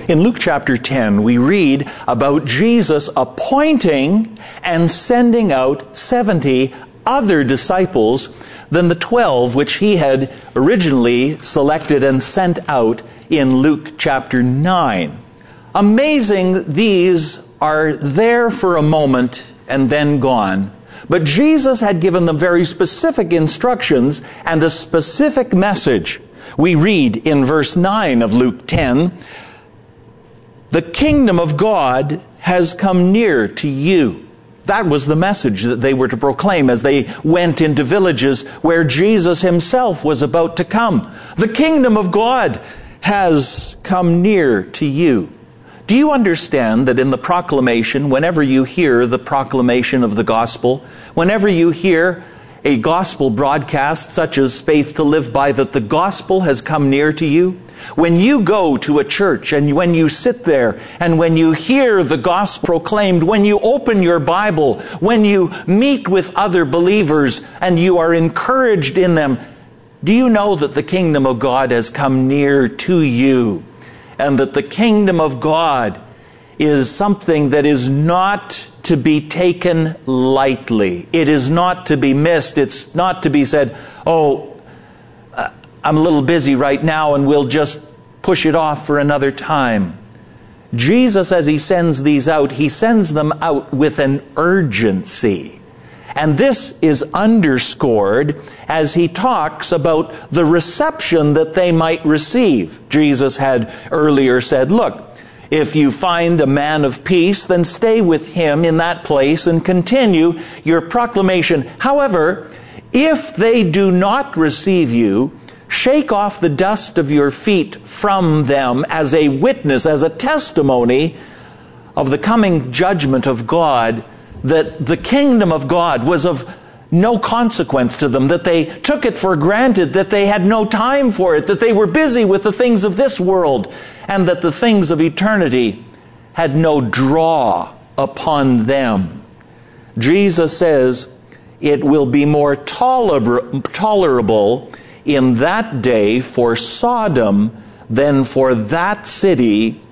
In Luke chapter 10, we read about Jesus appointing and sending out 70 other disciples than the 12 which he had originally selected and sent out in Luke chapter 9. Amazing, these are there for a moment and then gone. But Jesus had given them very specific instructions and a specific message. We read in verse 9 of Luke 10, "The kingdom of God has come near to you." That was the message that they were to proclaim as they went into villages where Jesus himself was about to come. The kingdom of God has come near to you. Do you understand that in the proclamation, whenever you hear the proclamation of the gospel, whenever you hear a gospel broadcast such as Faith to Live By, that the gospel has come near to you? When you go to a church and when you sit there and when you hear the gospel proclaimed, when you open your Bible, when you meet with other believers and you are encouraged in them, do you know that the kingdom of God has come near to you? And that the kingdom of God is something that is not to be taken lightly. It is not to be missed. It's not to be said, I'm a little busy right now and we'll just push it off for another time. Jesus, as he sends these out, he sends them out with an urgency. And this is underscored as he talks about the reception that they might receive. Jesus had earlier said, look, if you find a man of peace, then stay with him in that place and continue your proclamation. However, if they do not receive you, shake off the dust of your feet from them as a witness, as a testimony of the coming judgment of God, that the kingdom of God was of no consequence to them, that they took it for granted, that they had no time for it, that they were busy with the things of this world, and that the things of eternity had no draw upon them. Jesus says it will be more tolerable in that day for Sodom than for that city